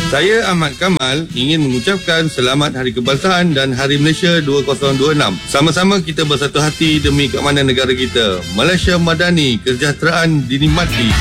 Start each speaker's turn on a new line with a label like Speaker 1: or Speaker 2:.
Speaker 1: Saya Ahmad Kamal ingin mengucapkan selamat Hari Kebangsaan dan Hari Malaysia 2026. Sama-sama kita bersatu hati demi keamanan negara kita. Malaysia Madani, kesejahteraan dinikmati.